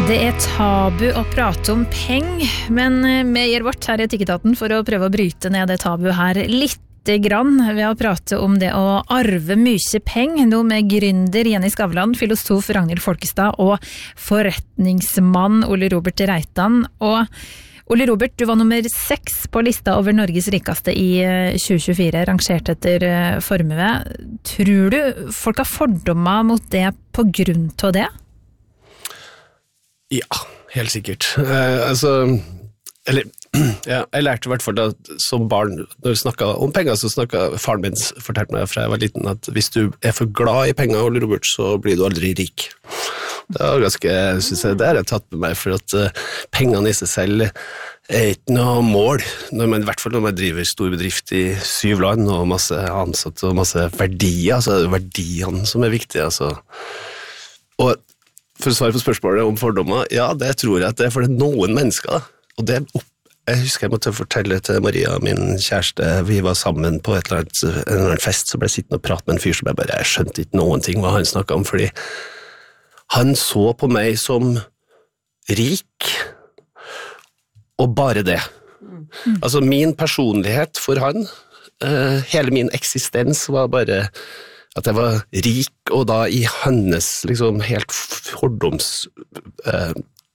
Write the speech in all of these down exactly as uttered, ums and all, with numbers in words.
Det er tabu å prate om peng, men vi gjør vårt her i Etikketaten for å prøve å bryte ned det tabu her litt grann ved å prate om det å arve mye peng, nå med gründer Jenny Skavlan, filosof Ragnhild Folkestad og forretningsmann Ole Robert Reitan. Og Ole Robert, du var nummer seks på lista over Norges rikeste i tjue tjuefire, rangert etter formue. Tror du folk har fordommer mot det på grunn til det? Ja, helt sikkert. Eh, altså, eller, ja, jeg lærte i hvert fall da, som barn, når vi snakket om penger, så snakket faren min, fortalte meg fra jeg var liten, at hvis du er for glad i penger, Ole Robert, så blir du aldri rik. Det var ganske, synes jeg, det har jeg tatt med meg, for at uh, pengene i seg selv er ikke noe mål, når man, i hvert fall når man driver stor bedrift i syv land, og masse ansatte og masse verdier, så er det verdiene som er viktige, altså. Og for å svare på spørsmålet om fordommer, ja, det tror jeg at det er for noen mennesker, og det er opp, jeg husker jeg måtte fortelle til Maria, min kjæreste, vi var sammen på et eller annet, en eller annen fest, så ble jeg sittende og prate med en fyr som jeg bare, jeg skjønte ikke noen ting hva han snakket om, fordi han så på meg som rik, og bare det. Mm. Altså min personlighet for han, uh, hele min eksistens var bare at jeg var rik, og da i hans liksom helt fordomstytende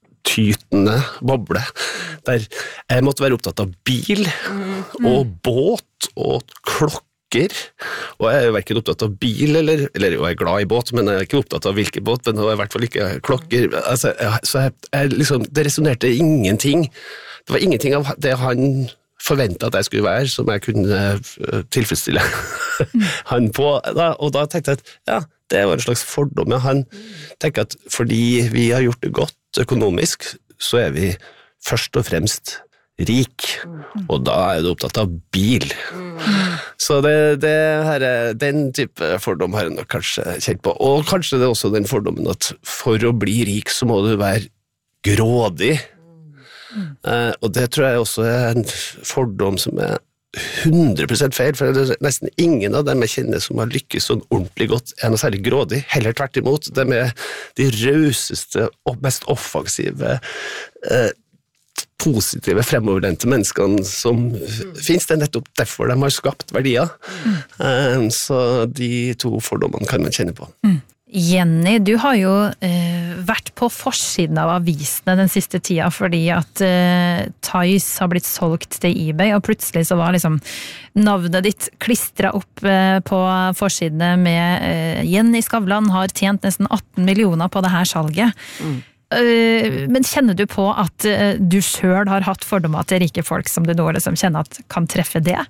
eh, boble, der jeg måtte være opptatt av bil, mm. og båt, og klokker, og jeg er jo hverken opptatt av bil, eller, eller jo, jeg er glad i båt, men jeg er ikke opptatt av hvilken båt, men jeg er i hvert fall ikke klokker, altså, jeg, så jeg, jeg liksom, det resonerte ingenting, det var ingenting av det han forventet at jeg skulle være, som jeg kunne tilfredsstille han på, da, og da tenkte jeg at ja, det var en slags fordom, ja. Han tenker at fordi vi har gjort det godt økonomisk, så er vi først og fremst rik, og da er du opptatt av bil. Så det, det her, den type fordom har jeg nok kanskje kjent på, og kanskje det er også den fordommen at for å bli rik så må du være grådig. Mm. Uh, og det tror jeg også er en fordom som er hundre prosent feil, for det er nesten ingen av dem jeg kjenner som har lykkes sånn ordentlig godt er noe særlig grådig, heller tvert imot. De er de rauseste og mest offensive, uh, positive, fremoverlente menneskene som mm. finnes. Det er nettopp derfor de har skapt verdier. Mm. Uh, så de to fordommene kan man kjenne på. Mm. Jenny, du har jo eh, vært på forsiden av avisene den siste tida fordi at eh, Thais har blitt solgt til eBay, og plutselig så var liksom navnet ditt klistret opp eh, på forsidene med eh, Jenny Skavlan har tjent nesten atten millioner på det her salget. Mm. Eh, men kjenner du på at eh, du selv har hatt fordommer til rike folk som du nå liksom kjenner at kan treffe det?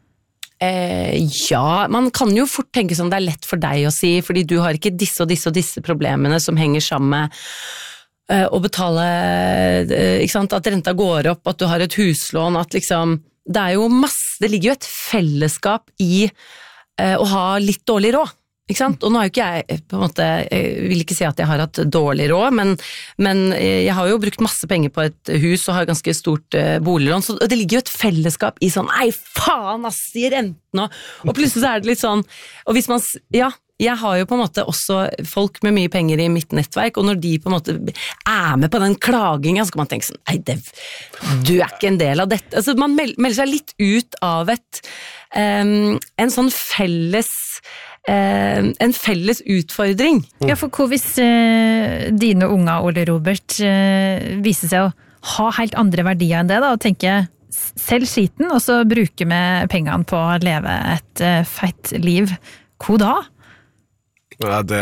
Eh, ja, man kan jo fort tenke som det er lett for deg å si, fordi du har ikke disse og disse og disse problemene som henger sammen med eh, å betale, eh, ikke sant, at renta går opp, at du har et huslån, at liksom, det er jo masse, det ligger jo et fellesskap i eh, å ha litt dårlig råd. Ikke sant? Og nå har jo ikke jeg, på en måte, jeg vil ikke si at jeg har hatt dårlig råd, men, men jeg har jo brukt masse penger på et hus og har ganske stort uh, boliglån, så det ligger jo et fellesskap i sånn, nei faen ass, i renten, og, og plutselig så er det litt sånn, og hvis man, ja, jeg har jo på en måte også folk med mye penger i mitt nettverk, og når de på en måte er med på den klagingen, så kan man tenke sånn, nei, det, du er ikke en del av dette. Altså, man melder seg litt ut av et, um, en sånn felles, uh, en felles utfordring. Ja, for hva hvis uh, dine unger, Ole Robert, uh, viser seg å ha helt andre verdier enn det, da, og tenke selv skiten, og så bruke med pengene på å leve et uh, fett liv. Hva da? Ja, det,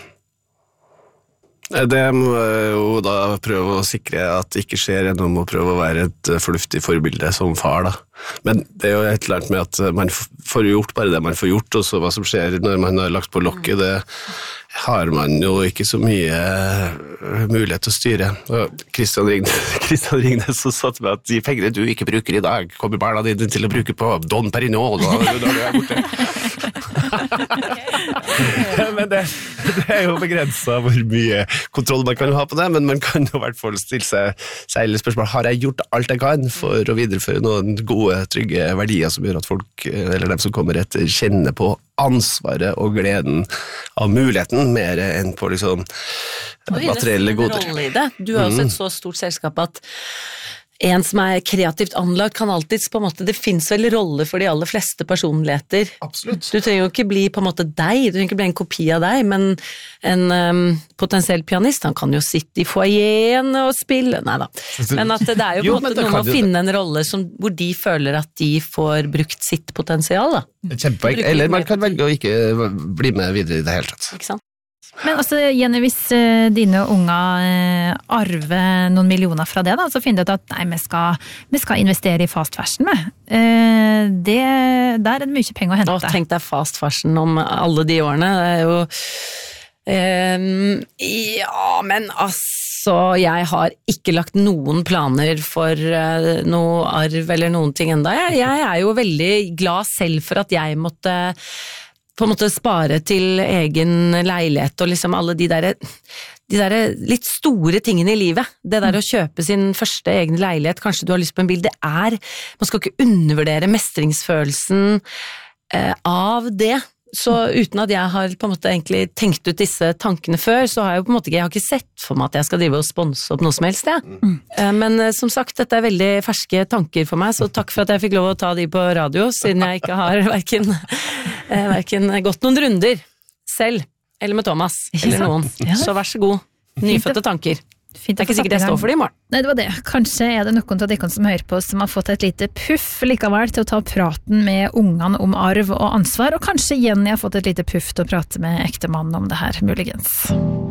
det må jeg jo da prøve å sikre at det ikke skjer gjennom å prøve å være et fornuftig forbilde som far da. Men det er jo et eller annet med at man får gjort bare det man får gjort, og så hva som skjer når man har lagt på lokket, det har man jo ikke så mye mulighet til å styre. Og Kristian Ringnes, Kristian Ringnes så satt med at de pengene du ikke bruker i dag, kommer barna dine til å bruke på Don Perignon, da, da, da er jeg borte. Men det, det er jo begrenset hvor mye kontroll man kan ha på det, men man kan jo i hvert fall stille seg særlig spørsmål, har jeg gjort alt jeg kan for å videreføre noen gode, trygge verdier som gjør at folk, eller dem som kommer etter, kjenner på ansvaret og gleden av muligheten, mer enn på liksom materielle goder. Du har også et så stort selskap at en som er kreativt anlagt kan alltid på en måte, det finnes vel roller for de aller fleste personligheter. Absolutt. Du trenger jo ikke bli på en måte deg, du trenger ikke bli en kopi av deg, men en um, potensiell pianist, han kan jo sitte i foajeen og spille, nei da. Men at det er jo på en måte noe med å finne en rolle som, hvor de føler at de får brukt sitt potensial da. Kjempepoeng, eller man kan velge å ikke bli med videre i det hele tatt. Ikke sant? Men altså, Jenny, hvis uh, dine unger uh, arver noen millioner fra det, da, så finner du ut at nei, vi skal, vi skal investere i fast fashion med. Uh, det, der er det mye penger å hente. Å, tenk deg fast fashion om alle de årene, det er jo um, ja, men altså, jeg har ikke lagt noen planer for uh, noe arv eller noen ting enda. Jeg, jeg er jo veldig glad selv for at jeg måtte på en måte spare til egen leilighet og liksom alle de der, de der litt store tingene i livet. Det der å kjøpe sin første egen leilighet, kanskje du har lyst på en bil, det er, man skal ikke undervurdere mestringsfølelsen eh, av det. Så uten at jeg har på en måte egentlig tenkt ut disse tankene før, så har jeg jo på en måte ikke, jeg har ikke sett for meg at jeg skal drive og sponse opp noe som helst, ja. Mm. Men som sagt, dette er veldig ferske tanker for meg, så takk for at jeg fikk lov å ta de på radio, siden jeg ikke har hverken, hverken gått noen runder selv, eller med Thomas, eller noen. Så vær så god, nyfødte tanker. Det er ikke sikkert jeg står for det i morgen. Nei, det var det. Kanskje er det noen av dere som hører på som har fått et lite puff likevel til å ta praten med ungene om arv og ansvar, og kanskje Jenny har fått et lite puff til å prate med ektemannen om det her, muligens.